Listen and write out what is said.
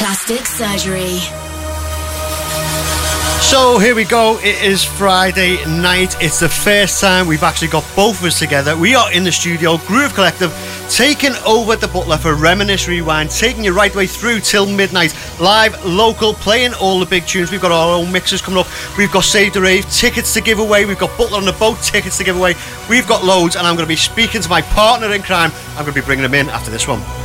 Plastic Surgery. So here we go, it is Friday night. It's the first time we've actually got both of us together. We are in the studio, Groove Collective, taking over the Butler for Reminisce Rewind, taking you right way through till midnight. Live, local, playing all the big tunes. We've got our own mixes coming up. We've got Save the Rave, tickets to give away. We've got Butler on the Boat, tickets to give away. We've got loads, and I'm going to be speaking to my partner in crime. I'm going to be bringing him in after this one.